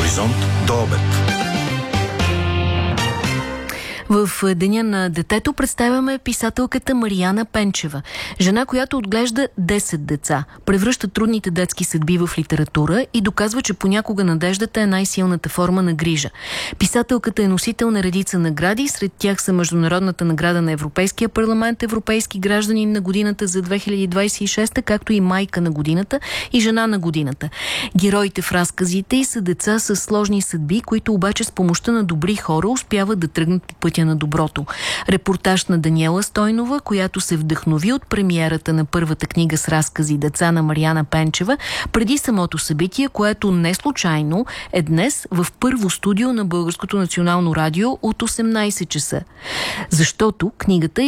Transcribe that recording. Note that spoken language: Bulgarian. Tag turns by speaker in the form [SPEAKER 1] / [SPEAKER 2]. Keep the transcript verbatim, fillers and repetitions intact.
[SPEAKER 1] Хоризонт до обед.
[SPEAKER 2] В Деня на детето представяме писателката Мариана Пенчева. Жена, която отглежда десет деца, превръща трудните детски съдби в литература и доказва, че понякога надеждата е най-силната форма на грижа. Писателката е носител на редица награди, сред тях са Международната награда на Европейския парламент, Европейски гражданин на годината за две хиляди двадесет и шеста, както и Майка на годината и Жена на годината. Героите в разказите й са деца с сложни съдби, които обаче с помощта на добри хора успяват да тръгнат по пътя на доброто. Репортаж на Даниела Стойнова, която се вдъхнови от премиерата на първата книга с разкази "Деца" на Мариана Пенчева, преди самото събитие, което не случайно е днес в първо студио на Българското национално радио от осемнадесет часа. Защото книгата